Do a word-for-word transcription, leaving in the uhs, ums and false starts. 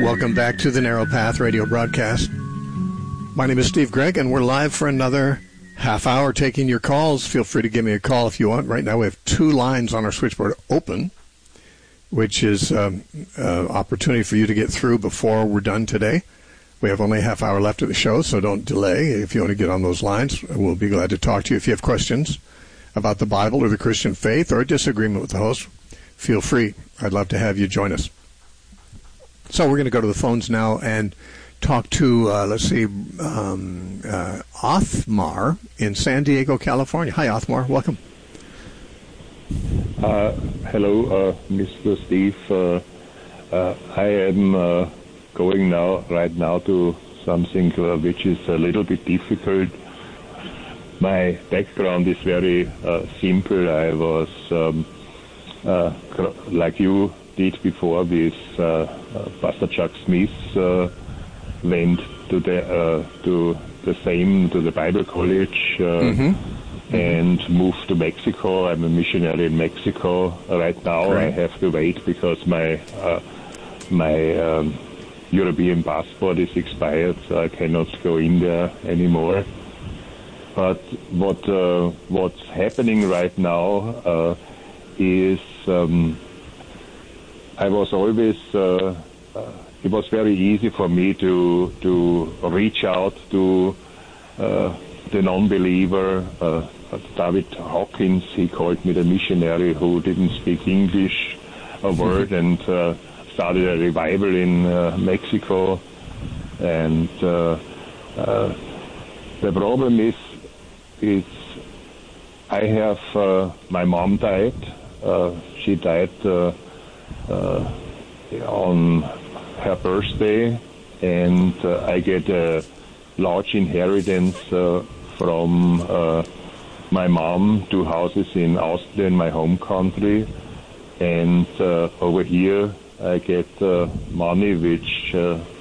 Welcome back to the Narrow Path radio broadcast. My name is Steve Gregg, and we're live for another half hour taking your calls. Feel free to give me a call if you want. Right now we have two lines on our switchboard open, which is um, uh, opportunity for you to get through before we're done today. We have only a half hour left of the show, so don't delay. If you want to get on those lines, we'll be glad to talk to you. If you have questions about the Bible or the Christian faith or a disagreement with the host, feel free. I'd love to have you join us. So we're going to go to the phones now and talk to, uh, let's see, um, uh, Othmar in San Diego, California. Hi, Othmar. Welcome. Uh, hello, uh, Mister Steve. Uh, uh, I am uh, going now, right now, to something uh, which is a little bit difficult. My background is very uh, simple. I was, um, uh, like you did before with uh, uh, Pastor Chuck Smith, uh, went to the uh, to the same to the Bible college uh, mm-hmm. and mm-hmm. moved to Mexico. I'm a missionary in Mexico right now. Great. I have to wait because my uh, my um, European passport is expired, so I cannot go in there anymore. But what uh, what's happening right now uh, is. Um, I was always, uh, uh, it was very easy for me to to reach out to uh, the non-believer. Uh, David Hawkins, he called me the missionary who didn't speak English a word and uh, started a revival in uh, Mexico. And uh, uh, the problem is, is I have, uh, my mom died. Uh, she died uh, Uh, on her birthday, and uh, I get a large inheritance uh, from uh, my mom, two houses in Austria, in my home country, and uh, over here I get uh, money which uh,